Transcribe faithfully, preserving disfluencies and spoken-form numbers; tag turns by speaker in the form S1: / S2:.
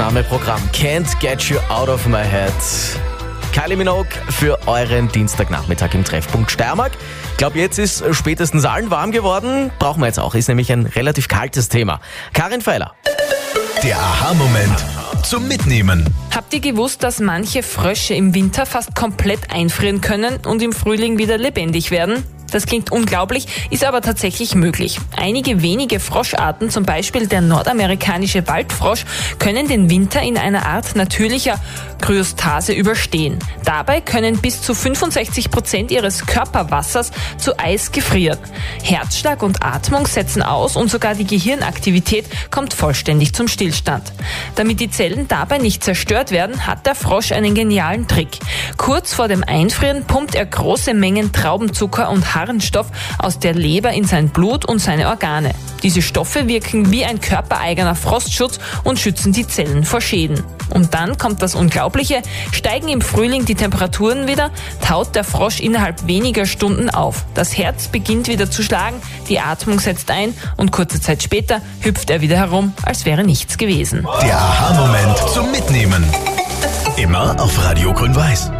S1: Aufnahmeprogramm Can't Get You Out of My Head. Kylie Minogue für euren Dienstagnachmittag im Treffpunkt Steiermark. Ich glaube, jetzt ist spätestens allen warm geworden. Brauchen wir jetzt auch. Ist nämlich ein relativ kaltes Thema. Karin Feiler.
S2: Der Aha-Moment zum Mitnehmen.
S3: Habt ihr gewusst, dass manche Frösche im Winter fast komplett einfrieren können und im Frühling wieder lebendig werden? Das klingt unglaublich, ist aber tatsächlich möglich. Einige wenige Froscharten, zum Beispiel der nordamerikanische Waldfrosch, können den Winter in einer Art natürlicher Kryostase überstehen. Dabei können bis zu fünfundsechzig Prozent ihres Körperwassers zu Eis gefrieren. Herzschlag und Atmung setzen aus und sogar die Gehirnaktivität kommt vollständig zum Stillstand. Damit die Zellen dabei nicht zerstört werden, hat der Frosch einen genialen Trick. Kurz vor dem Einfrieren pumpt er große Mengen Traubenzucker und Harnstoff aus der Leber in sein Blut und seine Organe. Diese Stoffe wirken wie ein körpereigener Frostschutz und schützen die Zellen vor Schäden. Und dann kommt das Unglaubliche, steigen im Frühling die Temperaturen wieder, taut der Frosch innerhalb weniger Stunden auf. Das Herz beginnt wieder zu schlagen, die Atmung setzt ein und kurze Zeit später hüpft er wieder herum, als wäre nichts gewesen.
S2: Der Aha-Moment zum Mitnehmen. Immer auf Radio Grün-Weiß.